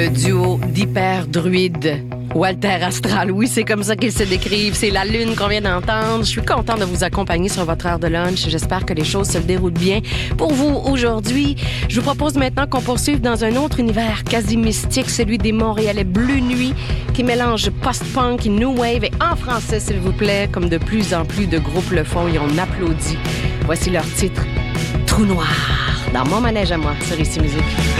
Le duo d'hyper-druides. Walter Astral, oui, c'est comme ça qu'ils se décrivent. C'est la lune qu'on vient d'entendre. Je suis contente de vous accompagner sur votre heure de lunch. J'espère que les choses se déroulent bien pour vous aujourd'hui. Je vous propose maintenant qu'on poursuive dans un autre univers quasi mystique, celui des Montréalais Bleu Nuit, qui mélange post-punk, new wave et en français, s'il vous plaît, comme de plus en plus de groupes le font et on applaudit. Voici leur titre, Trou Noir, dans mon manège à moi, sur Ici Musique.